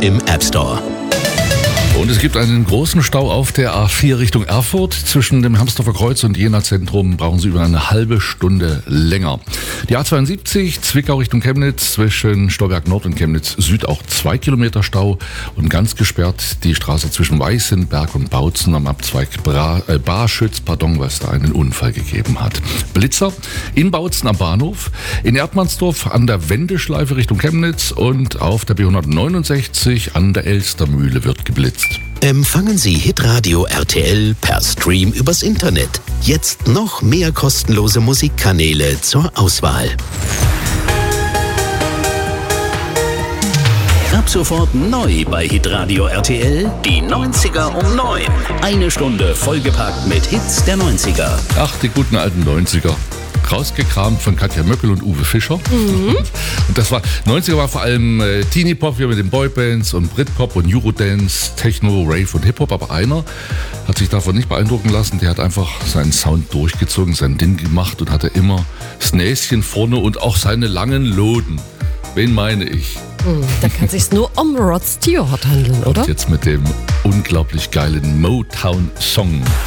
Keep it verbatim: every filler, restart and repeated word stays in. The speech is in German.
im App Store. Und es gibt einen großen Stau auf der A vier Richtung Erfurt. Zwischen dem Hermsdorfer Kreuz und Jena Zentrum brauchen Sie über eine halbe Stunde länger. Die A zweiundsiebzig Zwickau Richtung Chemnitz, zwischen Stolberg Nord und Chemnitz Süd auch zwei Kilometer Stau und ganz gesperrt die Straße zwischen Weißenberg und Bautzen am Abzweig Bra, äh, Barschütz, pardon, weil es da einen Unfall gegeben hat. Blitzer in Bautzen am Bahnhof, in Erdmannsdorf an der Wendeschleife Richtung Chemnitz und auf der B hundertneunundsechzig an der Elstermühle wird geblitzt. Empfangen Sie Hitradio R T L per Stream übers Internet. Jetzt noch mehr kostenlose Musikkanäle zur Auswahl. Ab sofort neu bei Hitradio R T L, die neunziger um neun. Eine Stunde vollgepackt mit Hits der neunziger. Ach, die guten alten neunziger. Rausgekramt von Katja Möckel und Uwe Fischer. Mhm. Und das war, neunziger war vor allem äh, Teenie-Pop, wie mit den Boybands und Britpop und Eurodance, Techno, Rave und Hip-Hop. Aber einer hat sich davon nicht beeindrucken lassen. Der hat einfach seinen Sound durchgezogen, sein Ding gemacht und hatte immer das Näschen vorne und auch seine langen Loden. Wen meine ich? Mhm, da kann es sich nur um Rod Stewart handeln, oder? Und jetzt mit dem unglaublich geilen Motown-Song.